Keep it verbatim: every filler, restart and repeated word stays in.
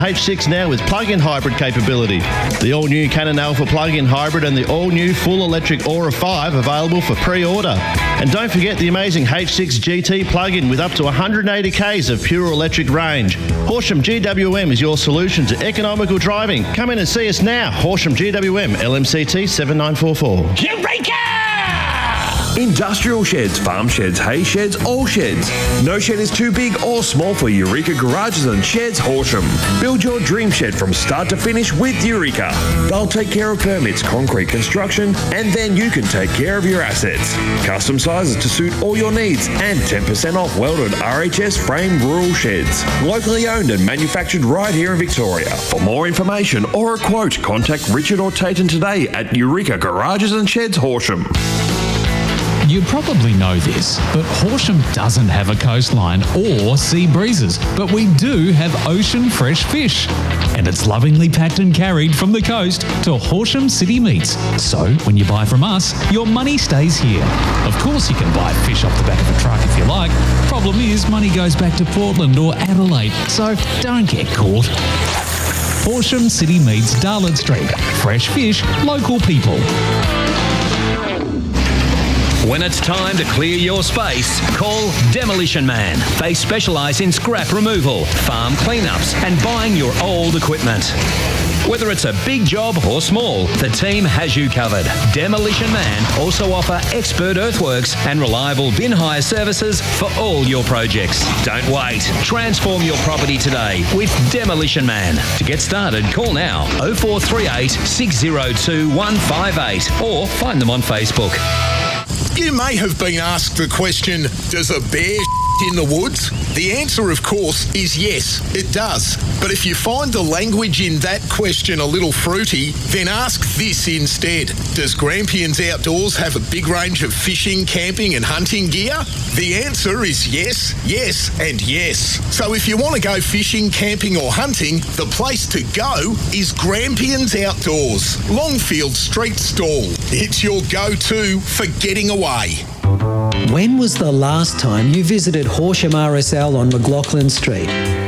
H six now with plug-in hybrid capability. The all-new Canon Alpha plug-in hybrid and the all-new full electric Aura five available for pre-order. And don't forget the amazing H six G T plug-in with up to one hundred eighty kays of pure electric range. Horsham G W M is your solution to economical driving. Come in and see us now. Horsham G W M, L M C T seven nine four four. Eureka! Industrial sheds, farm sheds, hay sheds, all sheds. No shed is too big or small for Eureka Garages and Sheds Horsham. Build your dream shed from start to finish with Eureka. They'll take care of permits, concrete construction, and then you can take care of your assets. Custom sizes to suit all your needs and ten percent off welded R H S framed rural sheds. Locally owned and manufactured right here in Victoria. For more information or a quote, contact Richard or Tayton today at Eureka Garages and Sheds Horsham. You probably know this, but Horsham doesn't have a coastline or sea breezes, but we do have ocean fresh fish. And it's lovingly packed and carried from the coast to Horsham City Meats. So when you buy from us, your money stays here. Of course you can buy fish off the back of a truck if you like. Problem is, money goes back to Portland or Adelaide, so don't get caught. Horsham City Meats, Darlot Street. Fresh fish, local people. When it's time to clear your space, call Demolition Man. They specialise in scrap removal, farm cleanups and buying your old equipment. Whether it's a big job or small, the team has you covered. Demolition Man also offer expert earthworks and reliable bin hire services for all your projects. Don't wait. Transform your property today with Demolition Man. To get started, call now oh four three eight, six oh two, one five eight or find them on Facebook. You may have been asked the question, does a bear in the woods? The answer, of course, is yes, it does. But if you find the language in that question a little fruity, then ask this instead. Does Grampians Outdoors have a big range of fishing, camping and hunting gear? The answer is yes, yes and yes. So if you want to go fishing, camping or hunting, the place to go is Grampians Outdoors, Longfield Street Stall. It's your go-to for getting away. When was the last time you visited Horsham R S L on McLaughlin Street?